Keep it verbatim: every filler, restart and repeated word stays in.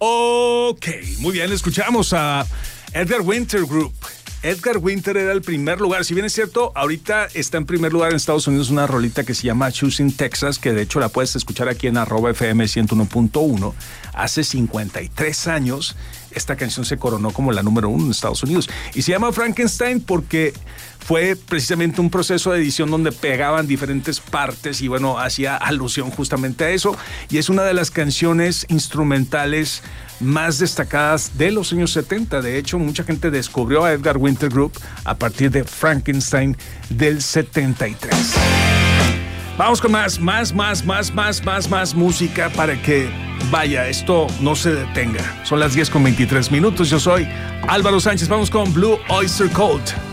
Ok, muy bien, escuchamos a Edgar Winter Group. Edgar Winter era el primer lugar, si bien es cierto, ahorita está en primer lugar en Estados Unidos una rolita que se llama Choosing Texas, que de hecho la puedes escuchar aquí en arroba F M ciento uno punto uno. Hace cincuenta y tres años esta canción se coronó como la número uno en Estados Unidos y se llama Frankenstein porque fue precisamente un proceso de edición donde pegaban diferentes partes y bueno, hacía alusión justamente a eso, y es una de las canciones instrumentales más destacadas de los años setenta. De hecho, mucha gente descubrió a Edgar Winter Group a partir de Frankenstein del setenta y tres. Vamos con más, más, más, más, más, más, más música para que, vaya, esto no se detenga. Son las diez con veintitrés minutos. Yo soy Álvaro Sánchez. Vamos con Blue Oyster Cult.